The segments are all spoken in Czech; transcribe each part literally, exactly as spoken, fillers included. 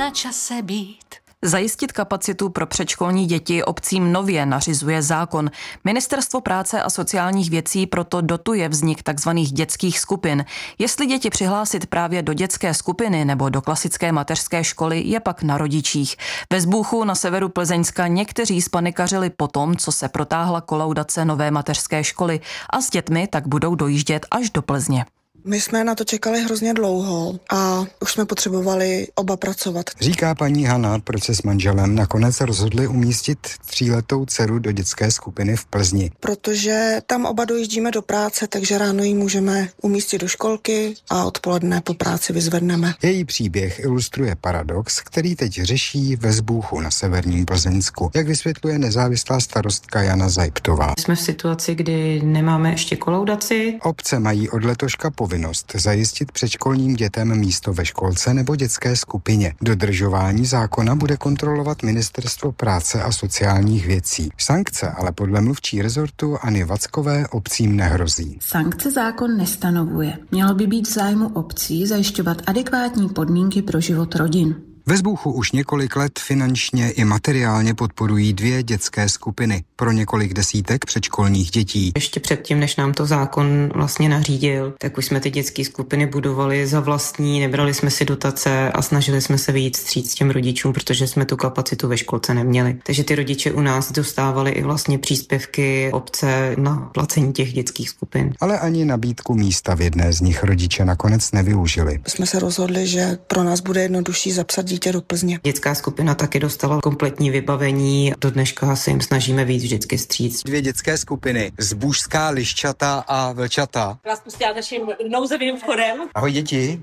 na čase být. Zajistit kapacitu pro předškolní děti obcím nově nařizuje zákon. Ministerstvo práce a sociálních věcí proto dotuje vznik tzv. Dětských skupin. Jestli děti přihlásit právě do dětské skupiny nebo do klasické mateřské školy, je pak na rodičích. Ve Zbůchu na severu Plzeňska někteří spanikařili po tom, co se protáhla kolaudace nové mateřské školy a s dětmi tak budou dojíždět až do Plzně. My jsme na to čekali hrozně dlouho a už jsme potřebovali oba pracovat. Říká paní Hana, proč se s manželem nakonec rozhodli umístit tříletou dceru do dětské skupiny v Plzni. Protože tam oba dojíždíme do práce, takže ráno ji můžeme umístit do školky a odpoledne po práci vyzvedneme. Její příběh ilustruje paradox, který teď řeší ve Zbůchu na severním Plzeňsku, jak vysvětluje nezávislá starostka Jana Zajptová. Jsme v situaci, kdy nemáme ještě kolaudaci. Obce mají od letoška povinnost zajistit předškolním dětem místo ve školce nebo dětské skupině. Dodržování zákona bude kontrolovat Ministerstvo práce a sociálních věcí. Sankce ale podle mluvčí rezortu Anny Vackové obcím nehrozí. Sankce zákon nestanovuje. Mělo by být v zájmu obcí zajišťovat adekvátní podmínky pro život rodin. Ve Zbůchu už několik let finančně i materiálně podporují dvě dětské skupiny pro několik desítek předškolních dětí. Ještě předtím, než nám to zákon vlastně nařídil, tak už jsme ty dětské skupiny budovali za vlastní, nebrali jsme si dotace a snažili jsme se vyjít vstříc těm rodičům, protože jsme tu kapacitu ve školce neměli. Takže ty rodiče u nás dostávali i vlastně příspěvky obce na placení těch dětských skupin. Ale ani nabídku místa v jedné z nich rodiče nakonec nevyužili. Jsme se rozhodli, že pro nás bude jednodušší zapsat dítě do Plzně. Dětská skupina taky dostala kompletní vybavení. Do dneška se jim snažíme víc vždycky vstříc. Dvě dětské skupiny, zbůžská liščata a vlčata. Vás pustila naším nouzovým vchodem. Ahoj děti.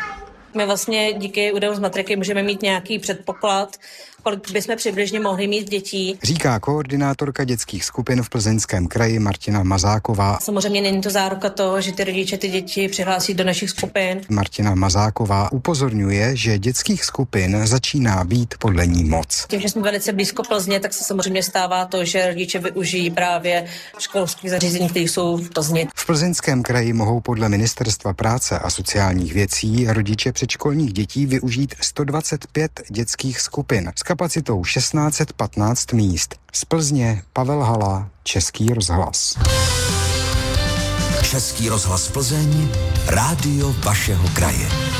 My vlastně díky údajům z matriky můžeme mít nějaký předpoklad, kolik bychom přibližně mohli mít dětí. Říká koordinátorka dětských skupin v Plzeňském kraji Martina Mazáková. Samozřejmě není to záruka toho, že ty rodiče ty děti přihlásí do našich skupin. Martina Mazáková upozorňuje, že dětských skupin začíná být podle ní moc. Tím, že jsme velice blízko Plzně, tak se samozřejmě stává to, že rodiče využijí právě školských zařízení, které jsou v Plzni. V Plzeňském kraji mohou podle Ministerstva práce a sociálních věcí rodiče předškolních dětí využít sto dvacet pět dětských skupin s kapacitou šestnáct set patnáct míst. Z Plzně Pavel Hala, Český rozhlas. Český rozhlas Plzeň, rádio vašeho kraje.